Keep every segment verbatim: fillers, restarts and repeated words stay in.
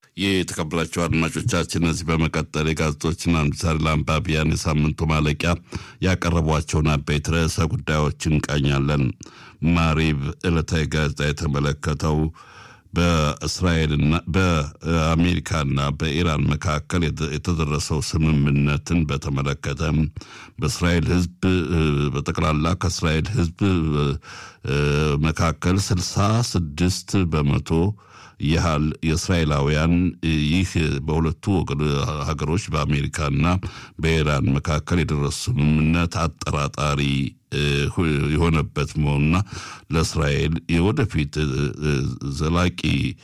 የተከበራችሁ አድማጮቻችን እዚህ በመቀጠል የጋዜጦችና ምሳሌ ለአንባቢያን የሳምንቱ ማለቂያ ያቀረቧቸውን አበይት ርዕሰ ጉዳዮችን እንቃኛለን። ማሪብ ዕለታዊ ጋዜጣ የተመለከተው በእስራኤልና በአሜሪካና በኢራን መካከል የተደረሰው ስምምነትን በተመለከተ በእስራኤል ሕዝብ በጠቅላላ ከእስራኤል ሕዝብ መካከል ስልሳ ስድስት በመቶ ያህል የእስራኤላውያን ይህ በሁለቱ ሀገሮች በአሜሪካና በኢራን መካከል የደረሰው ስምምነት አጠራጣሪ የሆነበት መሆኑና ለእስራኤል የወደፊት ዘላቂ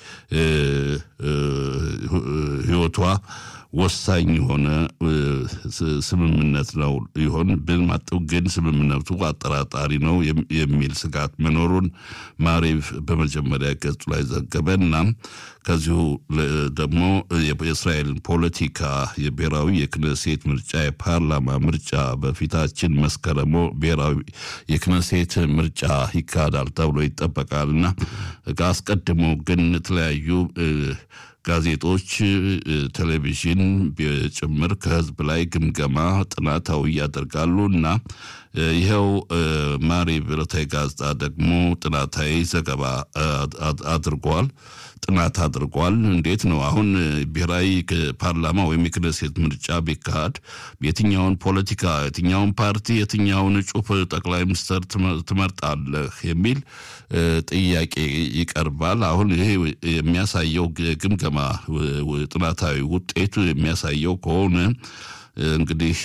ህይወቷ ወሳኝ የሆነ ስምምነት ነው ይሆን በማጠው ግን ስምምነቱ አጠራጣሪ ነው የሚል ስጋት መኖሩን ማሪቭ በመጀመሪያ ገጹ ላይ ዘገበና ከዚሁ ደግሞ የእስራኤል ፖለቲካ የብሔራዊ የክነሴት ምርጫ የፓርላማ ምርጫ በፊታችን መስከረም ብሔራዊ የክነሴት ምርጫ ይካሄዳል ተብሎ ይጠበቃልና አስቀድሞ ግን የተለያዩ ጋዜጦች ቴሌቪዥን ጭምር ከህዝብ ላይ ግምገማ ጥናታዊ ያደርጋሉና ይሄው ማሪቭ ዕለታዊ ጋዜጣ ደግሞ ጥናታዊ ዘገባ አድርጓል ጥናት አድርጓል። እንዴት ነው አሁን ብሔራዊ ፓርላማ ወይም የክነሴት ምርጫ ቢካሄድ የትኛውን ፖለቲካ የትኛውን ፓርቲ የትኛውን እጩ ጠቅላይ ሚኒስትር ትመርጣለህ የሚል ጥያቄ ይቀርባል። አሁን ይሄ የሚያሳየው ግምገማ ጥናታዊ ውጤቱ የሚያሳየው ከሆነ እንግዲህ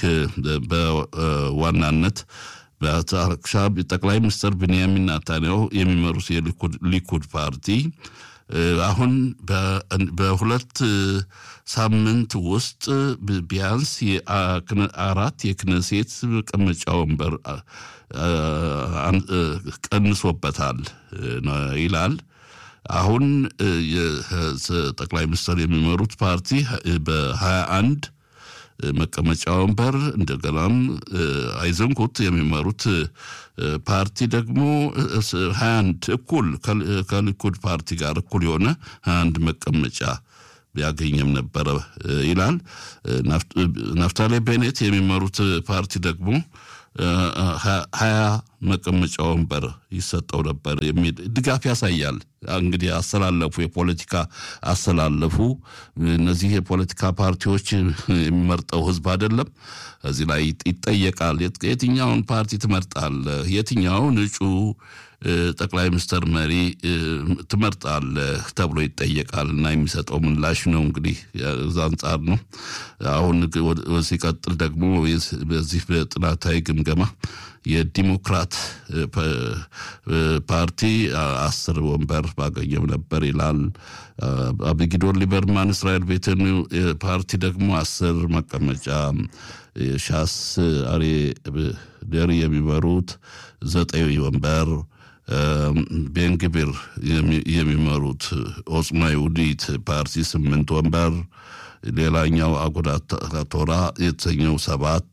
በዋናነት በታክሻብ ጠቅላይ ሚኒስትር ቤንያሚን ኔታንያሁ የሚመሩት የሊኩድ ፓርቲ አሁን በሁለት ሳምንት ውስጥ ቢያንስ አራት የክነሴት መቀመጫ ወንበር ቀንሶበታል ይላል። አሁን የጠቅላይ ሚኒስትር የሚመሩት ፓርቲ በሀያ አንድ መቀመጫ ወንበር እንደገናም አይዘንኩት የሚመሩት ፓርቲ ደግሞ ሀያ አንድ እኩል ከሊኩድ ፓርቲ ጋር እኩል የሆነ ሀያ አንድ መቀመጫ ያገኘም ነበር ይላል። ናፍታሊ ቤኔት የሚመሩት ፓርቲ ደግሞ ሀያ መቀመጫ ወንበር ይሰጠው ነበር የሚል ድጋፍ ያሳያል። እንግዲህ አሰላለፉ የፖለቲካ አሰላለፉ እነዚህ የፖለቲካ ፓርቲዎች የሚመርጠው ህዝብ አይደለም። እዚህ ላይ ይጠየቃል። የትኛውን ፓርቲ ትመርጣለህ? የትኛውን እጩ ጠቅላይ ሚኒስትር መሪ ትመርጣለህ ተብሎ ይጠየቃልና የሚሰጠው ምላሽ ነው እንግዲህ እዛ አንጻር ነው። አሁን ሲቀጥል ደግሞ በዚህ በጥናታዊ ግምገማ የዲሞክራት ፓርቲ አስር ወንበር ባገኘው ነበር ይላል። አቢጊዶር ሊበርማን እስራኤል ቤትን ፓርቲ ደግሞ አስር መቀመጫ ሻስ አሬ ደሪ የሚመሩት ዘጠኝ ወንበር ቤንግቢር የሚመሩት ኦጽማ ይሁዲት ፓርቲ ስምንት ወንበር ሌላኛው አጉዳት ቶራ የተሰኘው ሰባት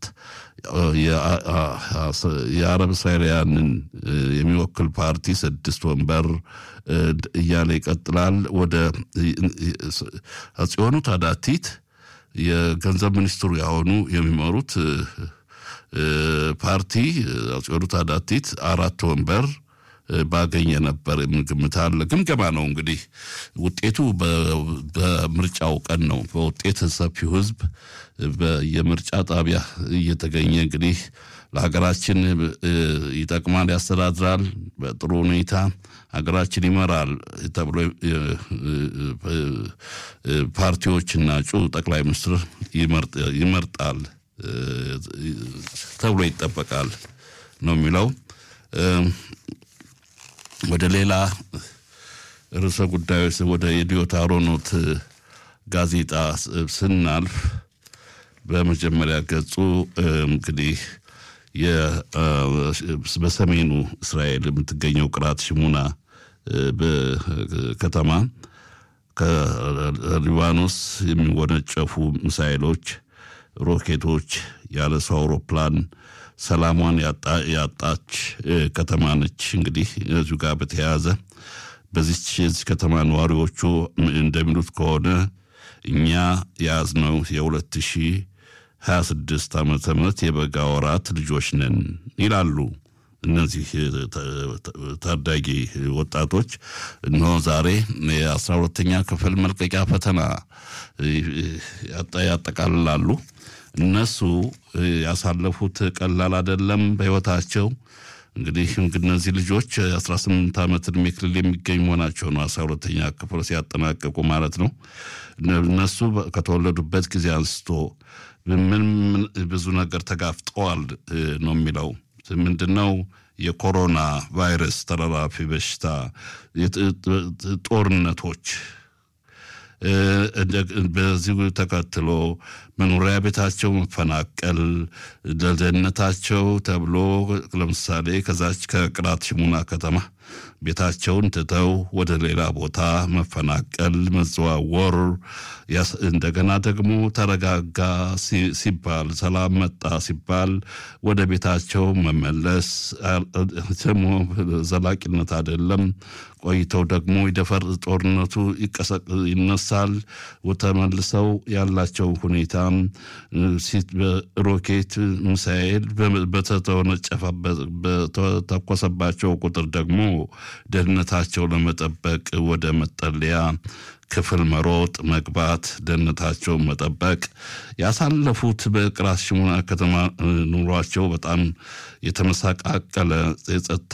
የአረብ እስራኤላውያንን የሚወክል ፓርቲ ስድስት ወንበር እያለ ይቀጥላል። ወደ ጽዮኑ ታዳቲት የገንዘብ ሚኒስትሩ ያሆኑ የሚመሩት ፓርቲ ጽዮኑ ታዳቲት አራት ወንበር ባገኘ ነበር ግምት አለ። ግምገማ ነው እንግዲህ ውጤቱ በምርጫው ቀን ነው። በውጤት ሰፊው ህዝብ በየምርጫ ጣቢያ እየተገኘ እንግዲህ ለሀገራችን ይጠቅማል ያስተዳድራል በጥሩ ሁኔታ ሀገራችን ይመራል ተብሎ ፓርቲዎችና እጩ ጠቅላይ ሚኒስትር ይመርጣል ተብሎ ይጠበቃል ነው የሚለው። ወደ ሌላ ርዕሰ ጉዳዮች ወደ የዲዮት አሮኖት ጋዜጣ ስናልፍ በመጀመሪያ ገጹ እንግዲህ በሰሜኑ እስራኤል የምትገኘው ቅራት ሽሙና ከተማ ከሊባኖስ የሚወነጨፉ ሚሳኤሎች ሮኬቶች ያለ ሰው አውሮፕላን ሰላሟን ያጣች ከተማ ነች። እንግዲህ እዚሁ ጋር በተያያዘ በዚህ ከተማ ነዋሪዎቹ እንደሚሉት ከሆነ እኛ ያዝነው የ2026 ዓመተ ምህረት የበጋ ወራት ልጆች ነን ይላሉ። እነዚህ ታዳጊ ወጣቶች እነሆ ዛሬ የአስራ ሁለተኛ ክፍል መልቀቂያ ፈተና ያጠቃልላሉ። እነሱ ያሳለፉት ቀላል አይደለም በህይወታቸው። እንግዲህ እነዚህ ልጆች አስራ ስምንት ዓመት ዕድሜ ክልል የሚገኙ መሆናቸው ነው አስራ ሁለተኛ ክፍል ሲያጠናቅቁ ማለት ነው። እነሱ ከተወለዱበት ጊዜ አንስቶ ምን ብዙ ነገር ተጋፍጠዋል ነው የሚለው። ምንድነው? የኮሮና ቫይረስ ተላላፊ በሽታ፣ ጦርነቶች፣ በዚህ ተከትሎ መኖሪያ ቤታቸው መፈናቀል፣ ለደህንነታቸው ተብሎ ለምሳሌ ከዛች ከቅላት ሽሙና ከተማ ቤታቸውን ትተው ወደ ሌላ ቦታ መፈናቀል፣ መዘዋወር፣ እንደገና ደግሞ ተረጋጋ ሲባል ሰላም መጣ ሲባል ወደ ቤታቸው መመለስ ደግሞ ዘላቂነት አይደለም። ቆይተው ደግሞ ይደፈር ጦርነቱ ይነሳል። ተመልሰው ያላቸው ሁኔታ ሮኬት ሚሳኤል በተተኮሰባቸው ቁጥር ደግሞ ደህንነታቸው ለመጠበቅ ወደ መጠለያ ክፍል መሮጥ መግባት፣ ደህንነታቸውን መጠበቅ ያሳለፉት በቅራት ሽሙና ከተማ ኑሯቸው በጣም የተመሳቃቀለ የጸጥታ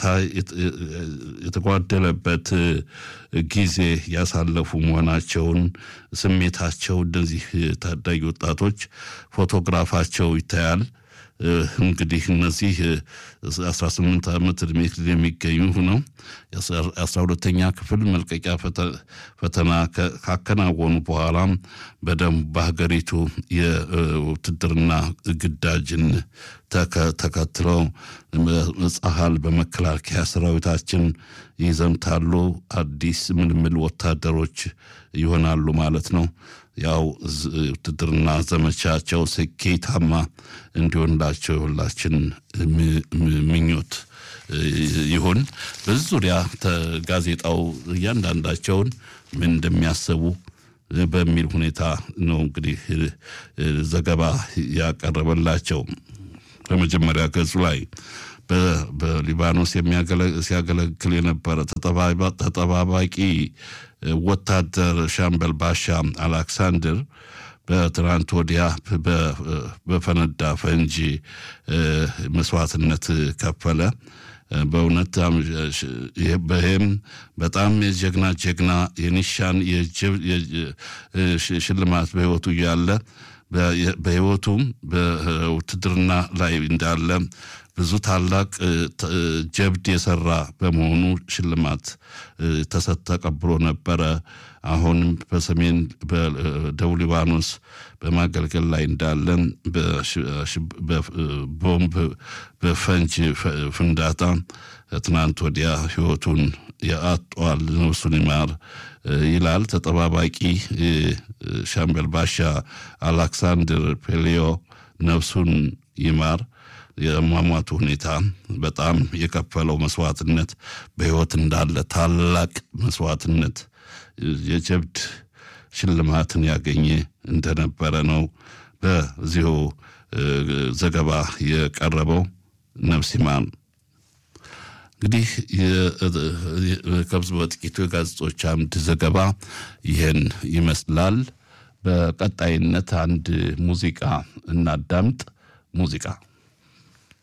የተጓደለበት ጊዜ ያሳለፉ መሆናቸውን ስሜታቸው እንደዚህ ታዳጊ ወጣቶች ፎቶግራፋቸው ይታያል። እንግዲህ እነዚህ አስራ ስምንት ዓመት ዕድሜ ክልል የሚገኙ ነው አስራ ሁለተኛ ክፍል መልቀቂያ ፈተና ካከናወኑ በኋላ በደንብ በሀገሪቱ የውትድርና ግዳጅን ተከትለው መጽሐል በመከላከያ ሰራዊታችን ይዘምታሉ። አዲስ ምልምል ወታደሮች ይሆናሉ ማለት ነው። ያው ውትድርና ዘመቻቸው ስኬታማ እንዲሆንላቸው ሁላችን ምኞት ይሁን። በዙሪያ ጋዜጣው እያንዳንዳቸውን ምን እንደሚያስቡ በሚል ሁኔታ ነው እንግዲህ ዘገባ ያቀረበላቸው። በመጀመሪያ ገጹ ላይ በሊባኖስ ሲያገለግል የነበረ ተጠባባቂ ወታደር ሻምበል ባሻ አሌክሳንደር በትናንት ወዲያ በፈነዳ ፈንጂ መስዋዕትነት ከፈለ። በእውነት በህም በጣም የጀግና ጀግና የኒሻን ሽልማት በህይወቱ ያለ በህይወቱም በውትድርና ላይ እንዳለ ብዙ ታላቅ ጀብድ የሰራ በመሆኑ ሽልማት ተቀብሎ ነበረ። አሁንም በሰሜን በደቡብ ሊባኖስ በማገልገል ላይ እንዳለን በቦምብ በፈንጂ ፍንዳታ ትናንት ወዲያ ህይወቱን ያጣዋል። ነፍሱን ይማር ይላል ተጠባባቂ ሻምበል ባሻ አሌክሳንደር ፔሌዮ ነፍሱን ይማር። የሟሟቱ ሁኔታ በጣም የከፈለው መስዋዕትነት በህይወት እንዳለ ታላቅ መስዋዕትነት የጀብድ ሽልማትን ያገኘ እንደነበረ ነው በዚሁ ዘገባ የቀረበው። ነፍስ ይማር። እንግዲህ ከብዙ በጥቂቱ የጋዜጦች አምድ ዘገባ ይህን ይመስላል። በቀጣይነት አንድ ሙዚቃ እናዳምጥ። ሙዚቃ